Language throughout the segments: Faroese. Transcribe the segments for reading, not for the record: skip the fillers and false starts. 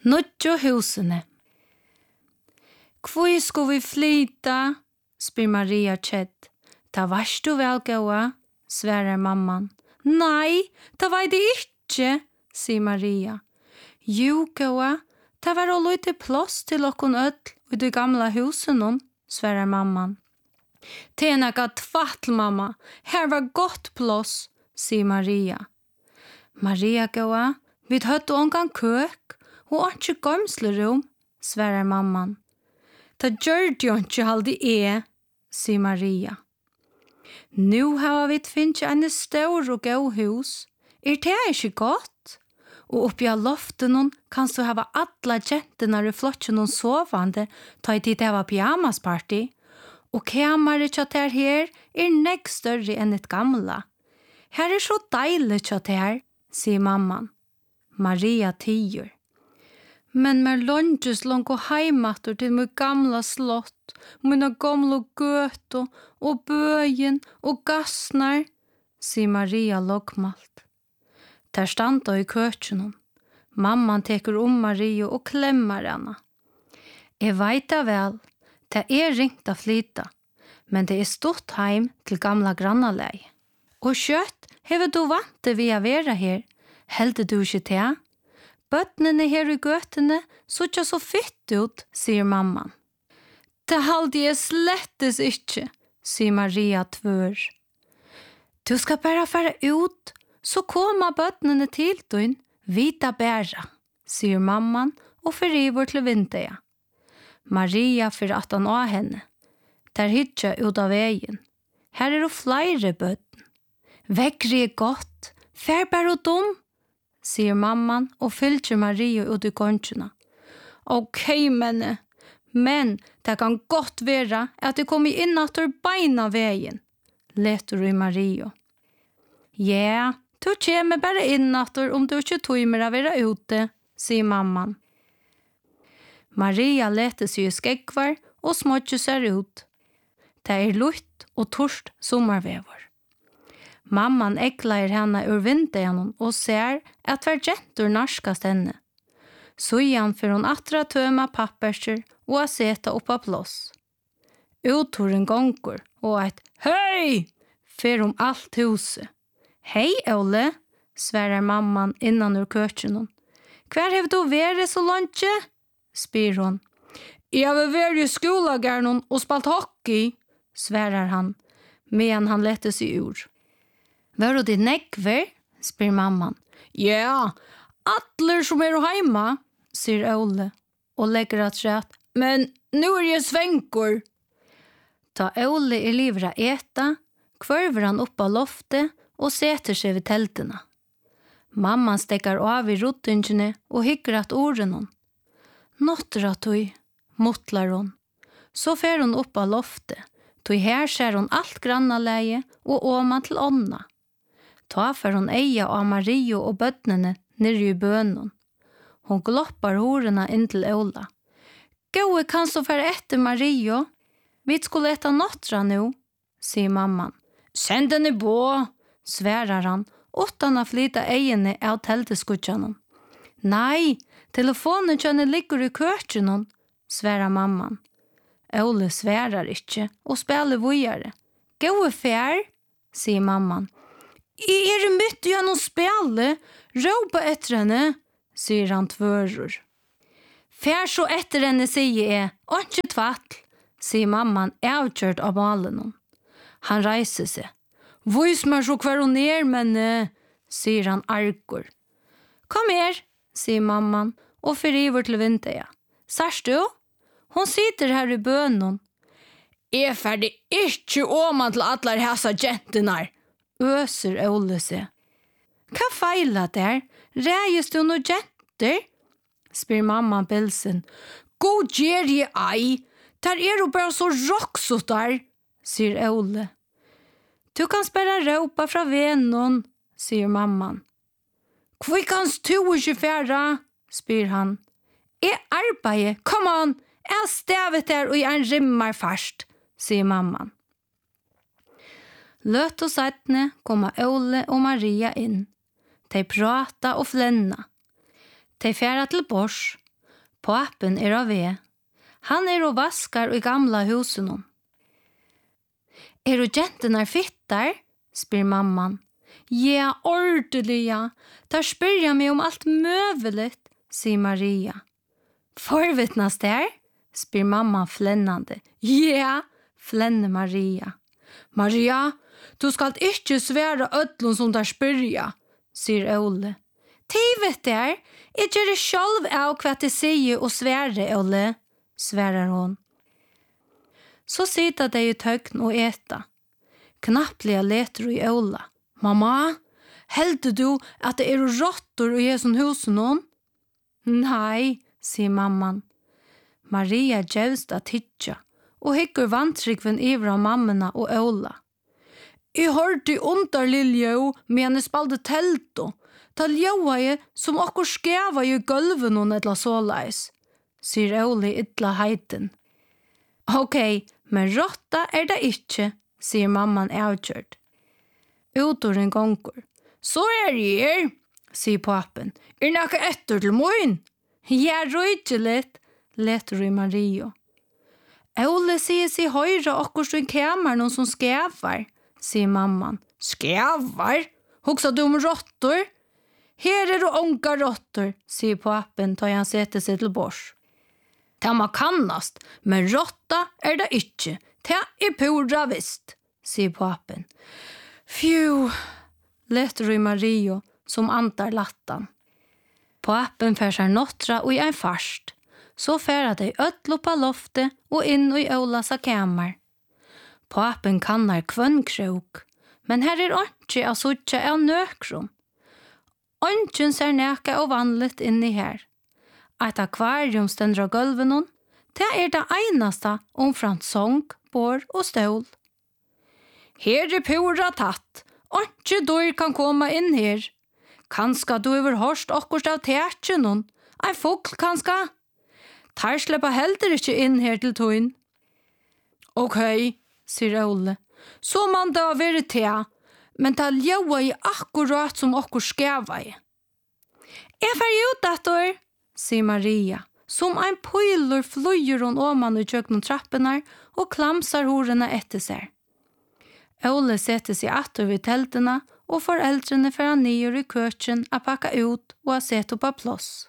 Nødjo husene. Hvor skulle vi flyta? Spyr Maria kjedd. Ta varst du vel gåa? Sverar mamman. Nei, ta var det ikke, sier Maria. Jo, gåa, ta var å lite plass til okkon ødel i de gamla husen, sverar mamman. Tena gatt tvattel, mamma. Her var gott plass, sier Maria. Maria gåa, vi høtte ongan køk, og ikke gømslerom, sverar mamman. Ta gjør det jo ikke halde sier Maria. Nu har vi finnet en stor og god hus. Det ikke godt? Og oppi av loften kan du ha alla jentene i flotten sovande, ta i tid det var pyjamasparty. Og kammeret kjøtt her nekk større enn et gamla. Her så deilig kjøtt her, sier mamman. Maria tiger. Men mer lunges långt og heimatter til min gamla slott, mina gamla gøto og bøyen og gassnar, sier Maria lågmalt. Der standa i køkkenom. Mamman teker Maria og klemmar henne. Jeg vet det vel, det ringt å flyta, men det stått heim til gamla grannalei. Og kjøtt, hever du vant det vi være her, heldig du ikke til? Bøttene her i gøtene så ikke så fitt ut, sier mamman. Det halde jeg slettes ikke, sier Maria tvør. Du skal bare fære ut, så kommer bøttene til døgn, vita bæra, sier mamman og feriver til vinterja. Maria fyrir at han av henne. Der hitja ut av veien. Her det flere bøtten. Vekkri godt, færbar og dum, sier mamman og fylker Maria ut i gångene. Ok, men det kan godt være at det kommer inn at du beina veien, leter i Maria. Ja, du kommer bare inn at om du ikke tøymer å være ute, sier mamman. Maria leter seg i skekvar og småtter seg ut. Det lutt og torst sommervever. Mamman eklar henne ur vinteren og ser at hver gentur narskast henne. Så igjen får hun atra tøma papperser og a seta oppa plås. Uttoren gonger og et «Hei!» får alt huset. «Hei, Ole!» sverar mamman innan ur køkkenon. «Hver hev du vært så langt?» spyr hun. «Jeg har vært i skolagärnon og spalt hockey», sverar han, medan han lette seg ur. «Var det nekver?» spyr mamman. «Ja, atler som heima», sier Ole, og legger at rett. «Men nu jeg svenkor». Ta Ole livra eta, kvørver han opp av loftet og seter seg ved teltene. Mamman stekker av i rottingene og hygger at orden hon. «Nåttra tøy», motlar hon. Så fer hon opp av loftet. Tøy her ser hon alt grannaleie og åman til ånda. Ta fer hon eia av Mario og bøttene nere i bønnen. Hon gloppar horena inn til Ola. «Gåe kan så fære etter Mario. Vi skulle etta nåttra nu», sier mamman. «Send henne på», sverar han, utan å flyta eiene av telteskutjanen. «Nei, telefonen kjønne ligger i køkkenon», sverar mamman. Ole sverar ikke og spiller vujare. «Gåe fær», sier mamman. «Det mitt i henne spille, råpa etter henne», sier han tvører. «Fær så etter henne, sier jeg, og ikke tvatt», sier mamman avkjørt av malen. Han reiser seg. «Vis meg så hver hun men», sier han argur. «Kom her», sier mamman, og feriver til vinterja. «Sørst du? Hon sitter her i bønnen». «Jeg ferdig ikke åman til atler hessa gentenar», øser Ole seg. «Hva feiler der? Reies du noe jenter?» spyr mamma Bilsen. «God gjer jeg ei! Der jo bare så roksot der», sier Ole. «Du kan spela råpa fra vennen», sier mamman. «Hvor kan du ikke færa?» spyr han. «Jeg arbeider, kom an! Jeg stevet der og jeg rimmar først», sier mamman. Løt og settene kommer Ole og Maria inn. De prata og flenna. De færa til bors. Papen av ved. Han og vaskar i gamla husen hon. Og genterna fittar? Spyr mamman. Ja, ordentliga. Tar spyrja mig om allt möjligt, sier Maria. Forvittnas der? Spyr mamman flennande. Ja, flenner Maria. Maria, du skal ikke svære ødlun som der spyrja, sier Ole. Tivet der, jeg gjør det sjálv av hva jeg sier og svære, Ole, sværer hon. Så sitter de i tøgn og eta. Knapplega leter i Ola. Mamma, heldur du at det råttor i sån husen hon? Nei, sier mamman. Maria djevst at hitja, og hikkur vantrykven ivra av mammena og Ola. Jeg hørte underliljo men jeg spalte telto. Ta ljoa jeg som okkur skeva i gulven hon etla såleis, sier Ole idla heiten. Ok, men råtta det ikke, sier mamman avgjørt. Utoren gonger. Så jeg, sier papen. Nakka etter til moin? Ja, røyde litt, leter i Mario. Ole sier seg høyre okkur sin kamer noen som skævar, sier mamman. Skævar? Hugsa du om råttor? Her det onka råttor, sier papen, tar han setter seg til bors. Det må kannast, men råtta det ikke. Det pura visst, sier papen. Fju, leter i Mario, som antar lattan. Papen fer seg nottra og i en farst. Så færa de ödlo på loftet og inn i Olas kamer. Papen kannar kvønnkrok, men her ikke av suttja av nøkron. Ønskjen ser neka og vanligt inni her. Et akvarium stender av gulven hon, det det einaste omframt sång, bor og stål. Her pura tatt, ikke dår kan komma inn her. Kanska du hørst okkurst av teatjen hon, ein fugl kanska. Tar sleppa heldur ikke inn her til tøyn. Ok, sier Ole, så man da være tea, men ta ljoa i akkurat som okkur skeva i. Jeg fer ut etter, sier Maria, som ein pøyler flyger hon oman i kjøkken trappene og klamsar horene etter seg. Ole setter seg atter vid teltene, og foreldrene fer nyer i køkken a pakka ut og a sette på plås.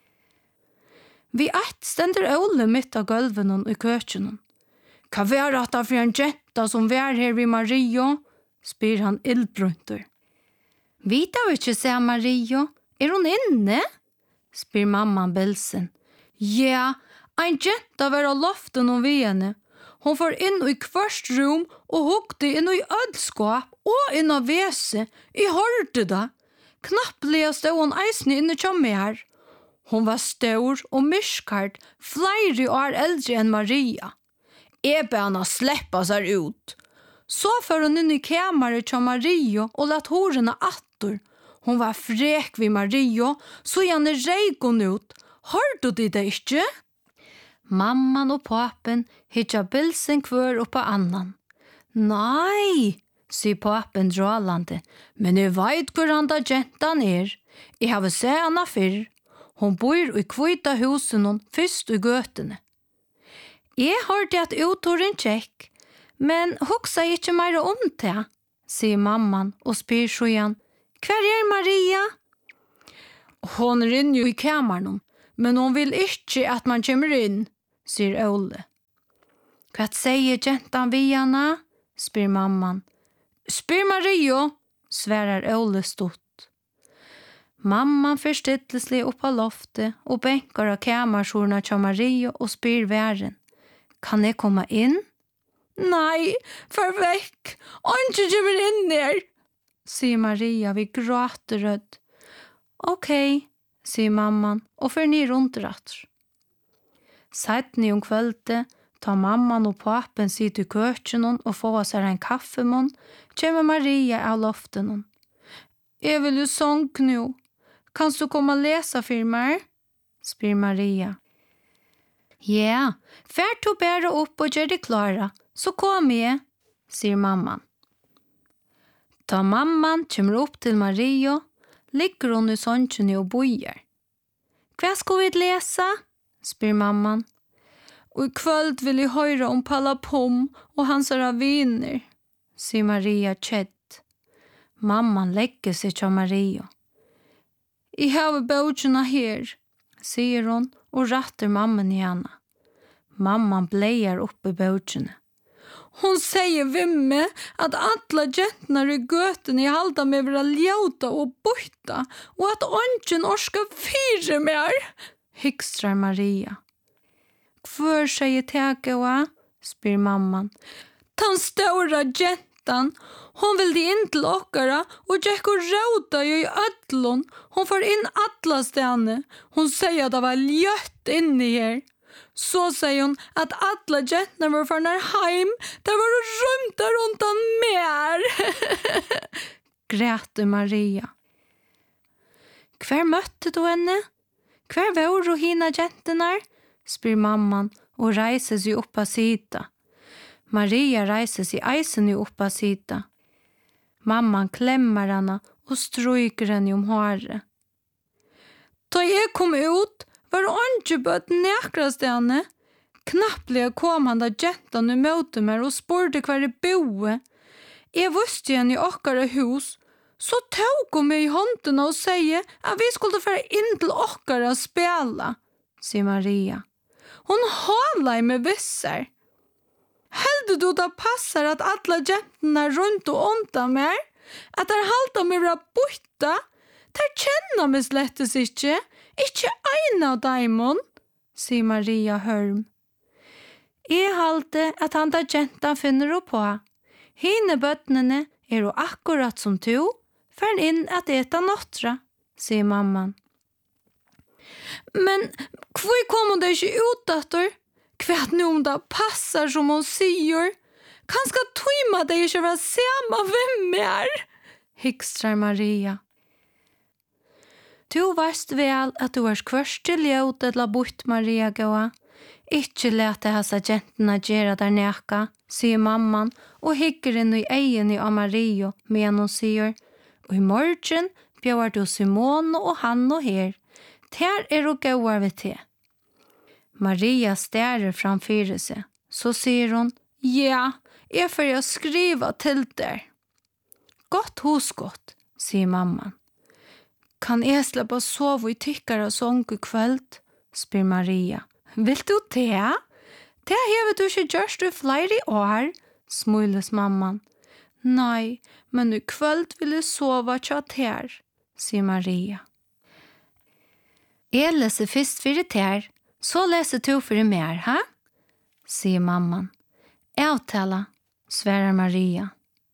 Vi stender Ole mitt av gulven i køkken. Hva var det for en jenta som var her vid Mario? Spyr han ildbrunter. Vet du ikke, sier Mario. Hun inne? Spyr mamman Belsen. Ja, en jenta var av loften om vi henne. Hon får inn i kvørst rum og hukte inn i ødskap og inn av vese. Jeg hørte det. Knapplega stod hon eisne inne til meg her. Hon var stor og myskart, flere år eldre enn Maria. Jeg ba henne sleppa seg ut. Så får hun inn i kameret til Maria og lett horene atter. Hon var frek vid Maria, så gjerne reik hun ut. Hørte du det ikke? Mamman og papen hitja bilsen kvør oppa annan. Nei, sier papen dralande, men jeg vet hvor han da gentan Jeg har sett henne fyrr. Hon bor i kvita husen hon først i gøtene. Jeg hørte at uttoren tjekk, men hoksa ikke mer om det, sier mamman og spyr så igjen. Hver Maria? Hon inne i kammeren, men hon vil ikke at man kommer inn, sier Ole. Hva sier gentan vi henne? Spyr mamman. Spyr Maria, sværer Ole stort. Mamman forstilleslig opp av loftet og bänkar av kamersorna til Maria og spyr væren. Kan jeg komme inn? Nei, for vekk. Ikke kommer inn der, sier Maria vid gråterød. Ok, sier mamman og fer ned rundt ratter. Seiten om kvöldet tar mamman og papen sitt i køkenen og får seg en kaffemån, kommer Maria av loften. Jeg vil jo sånn nå. Kan du komme og lese for meg? Spyr Maria. Ja, fær to bære opp og gjør det klare, så kom jeg, sier mamman. Da mamman kommer opp til Maria, ligger hun i sånnkjene og bojer. Hva skal vi lese? spyr mamman. Og i kvöld vil jeg høre om Palla Pom og hans viner, sier Maria kjett. Mamman legger seg til Maria. Jeg har bøtjene her, sier hun og ratter mamman i henne. Mamman bleier opp i bøtjene. Hon sier vimme at alle gentene i gøten i halda med vera ljauta og borta, og at ånden orska fyre mer, hikstrar Maria. Hvor sier tekewa? Spyr mamman. Den stora gentan, hon vil de inn til okkara, og Jack og råta jo i ødlon. Hon får inn alla stene. Hon sier at det var ljøtt inni her. Så sier hun at alle gentene var farnar heim, der var hun rømt der rundt han mer. Græte Maria. Hver møtte du henne? Hver var hun hina gentene? Spyr mamman og reiser seg opp av sida. Maria reiser seg eisen opp av sida. Mamman klemmer henne og stryker henne om håret. Da jeg kom ut, var ikke bøtt nekrast henne. Knapplega kom han da gentan møte meg og spurte hver i boe. Jeg visste henne i okkara hus, så tog hun meg i hånden og sier at vi skulle fære inn til okkara spela, sier Maria. Hun håler med visser. Heldig du da passar at alle gentene rundt og undan meg, at der halta meg var borta, der kjenner meg slettes ikke en av daimon, sier Maria Hørm. Jeg halte at han da genta finner opp på. Hine bøttene jo akkurat som du, for inn at eta nåttra, sier mamman. Men hvor kommer det ikke ut, datter? Hva nu om det passar som hon sier? Kanskje tøyma det ikke var samme hvem er? Hikstrar Maria. Du varst vel at du var kvørst til ljøt eller bort, Maria gåa. Ikke lete hessa gentene gjøre der neka, sier mamman, og hikker inn i egen av Maria, men hun sier, og i morgen bjør du Simone og han og her. Ter du gåa ved til. Maria stærer framfyr seg. Så sier hun, ja, jeg får skriva til der. Godt hosgott, sier mamman. Kan jeg slippe sove i tykkere sång i kveld? Spyr Maria. Vil du det? Det har du ikke gjort i flere år, smules mamman. Nei, men i kveld vil jeg sove tjatt her, sier Maria. Jeg leser først for ter, så leser du for mer, ha? Sier mamman. Avtala, sverar Maria.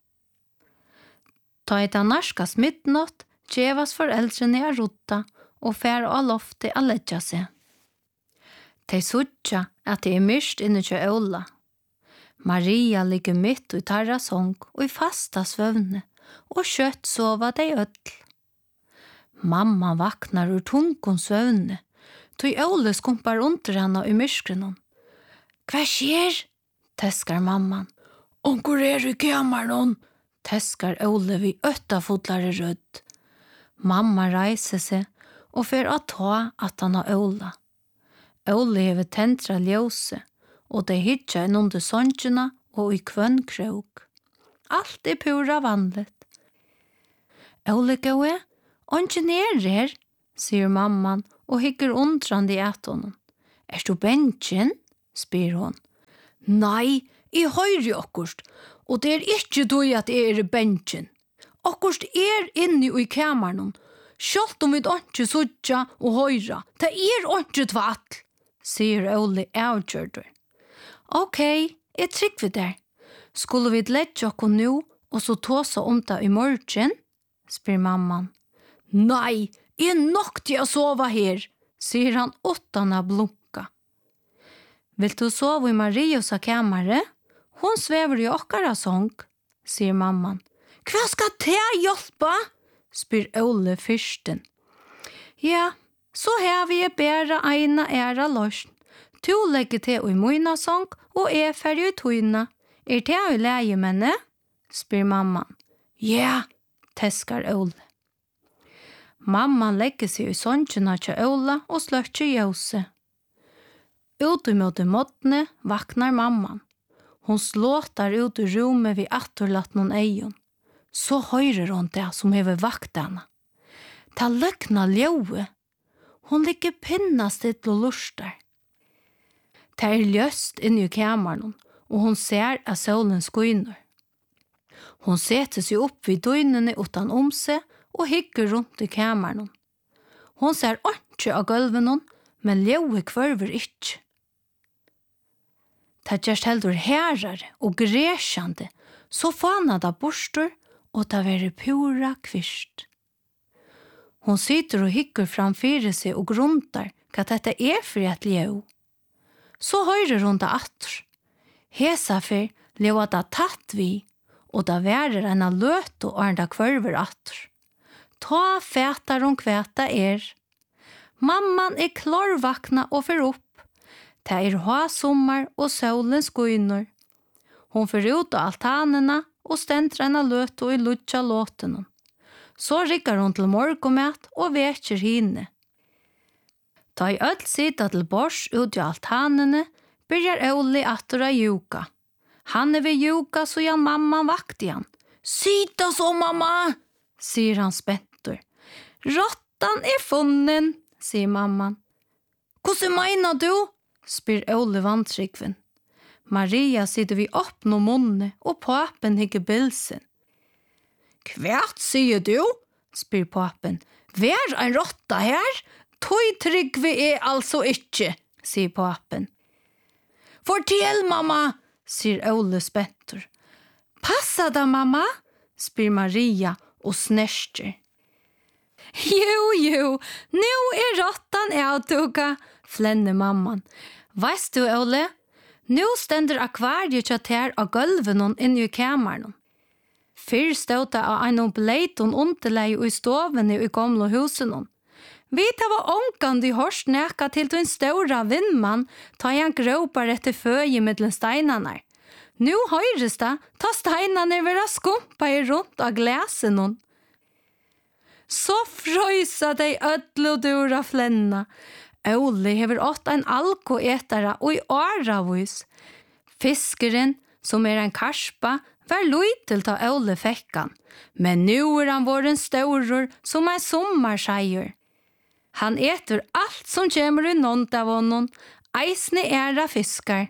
Ta et anarskast midnatt, djevas foreldrene er rotta, og fær av loftet å letja seg. De suttja at det myrst inne til Ola. Maria ligger mitt i tarra sång og i fasta svøvne, og kjøtt sova de ødel. Mamma vaknar ur tungon svøvne, tog Ole skumpar under henne i myrskrenon. Hva skjer? Teskar mamman. Onkur i kammaren, teskar Ole vid øttafodlare rødd. Mamma reiser seg og fer å ta at han har Ola. Ole hever tentra ljøse, og de hitja en under sångjena og i kvønn krog. Alt pura vanligt. Ole gåe, ongen her, sier mamman og hikker undrande i honom. Du bensjen? Spyr hon. Nei, jeg høyre okkurst, og det ikke du at jeg bensjen. Okkurst inni i kammaren, sjalt om vi ikke sutja og høyra, det ikke tvall, sier Ole avgjørdur. Ok, jeg trykk vi der. Skulle vi lette okkur nu, og så tåsa om det i morgen? Spyr mamman. Nei, jeg nok til å sova her, sier han åttan av blunka. Vil du sova i Marias kammare? Hon svever i okkara sång, sier mamman. Hva skal det hjelpe? Spyr Ole fyrsten. Ja, så har vi bare ena æra løsn. Du legger til i møyna sång, og jeg ferdig i tøyna. Det i leie menne? Spyr mamman. Ja, teskar Ole. Mamman legger seg i sångene til Ole og sløkker ljøse. Ute mot måttene vaknar mamman. Hon slåtar ut I rummet vid attorlatt någon eion. Så høyrer hon det som hever vakt henne. Ta løkna ljøve. Hon ligger pinnastitt og lustar. Det ljøst inne I kammaren og hon ser at solen skiner. Hon setter seg opp vid døgnene utan seg og hygger rundt I kammaren. Hon ser ikke av gulven, men ljøve kvarver ikke. Det gjørst heldur herrar og gresjande, så fanade borstor og det være pura kvist. Hon sitter og hygger framfyrer seg og gruntar hva dette for et ljøv. Så høyrer hon det atter. Hesafer leva det tatt vi, og det værer en løt og det kvarver atter. Ta fætar hon kvæta Mamman klarvakna og fer opp. Det sommar og solen skiner. Hon fer ut av altanene og stenter en løt og I lutja låten. Så rikker hon til morgomat og veker henne. Da I øll sida til bors ut I altanene, byrjar Oli atter a juka. Han ved juka så jan mamman vakt igjen. Sita så, mamma, sier han spettur. Rottan funnen, sier mamman. Hvordan mener du? Spyr Oli vantrykven. Maria sitter vi opp no munne og papen hikker bilsen. Kvært sier du? Spyr papen. Vær en rotta her? Tøy Tryggve altså ikke, sier papen. Fortell, mamma, sier Ole spettur. Passa da, mamma, spyr Maria og snerster. Jo, nu rottan avtuga, flenner mamman. Veist du, Ole? Nu stender akvariet kjater av gulven inne I kammaren. Fyrr stod det av en bleiton underleie I stovene I gamle husen. Vi var ångande hørst neka til en stora vindmann ta han gråpar etter føje mellom steinarna. Nu høyres det ta steinarna vera skumpa I rundt av glasen. Så frøysa dei ødlodura flenna. Ole hever åt en alkoetare og I åravis. Fiskeren, som en karspa, var lytel ta Ole fekkan. Men nu han våren storur som en sommarseier. Han eter allt som kommer I nånt av honom, eisne fiskar.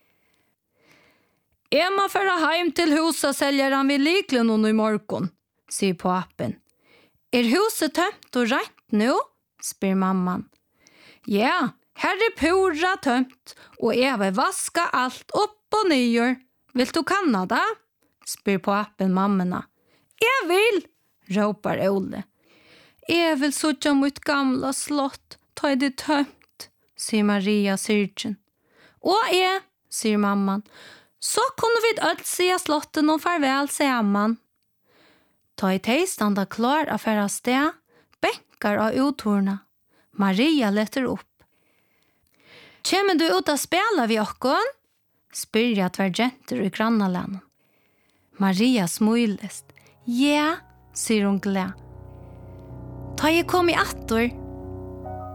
Må fara heim til huset selger han vid liklen I morgon, sier papen. Huset tømt og rent nu? Spyr mamman. Ja, her pura tømt, og jeg vil vaska alt opp og nyer. Vil du kanna da? Spyr papen mammena. Jeg vil, råpar Ole. Jeg vil suttja mot gamla slott, ta det tømt, sier Maria syrgen. Og sier mamman, så kunne vi øll sida slotten og farvel, sier man. Ta I teistanda klar av færa sted, benkar av uttorna. Maria letter opp. Kjemen du ut av spela vi okkon? Spyr jeg tvergenter I grannalanen. Maria smilest. Ja, sier hun glad. Ta jeg kom I attor,